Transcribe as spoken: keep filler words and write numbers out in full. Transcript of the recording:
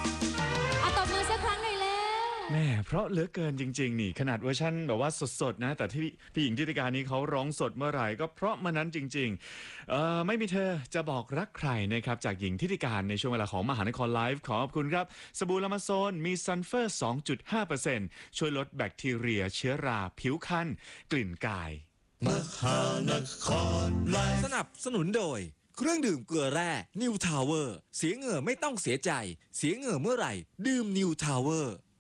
อ่ะตบมือสักครั้งหน่อยแล้วแม่เพราะเหลือเกินจริงๆนี่ขนาดเวอร์ชันแบบว่าสดๆนะแต่ที่พี่หญิงทิติการนี้เขาร้องสดเมื่อไหร่ก็เพราะมันนั้นจริงๆเอ่อไม่มีเธอจะบอกรักใครนะครับจากหญิงทิติการในช่วงเวลาของมหานครไลฟ์ขอบคุณครับสบู่ลามาโซนมีซัลเฟอร์ สองจุดห้าเปอร์เซ็นต์ ช่วยลดแบคทีเรียเชื้อราผิวคันกลิ่นกายมหานครไลฟ์สนับสนุนโดยเครื่องดื่มเกลือแร่นิวทาวเวอร์เสียเหงื่อไม่ต้องเสียใจเสียเหงื่อเมื่อไหร่ดื่มนิวทาวเวอร์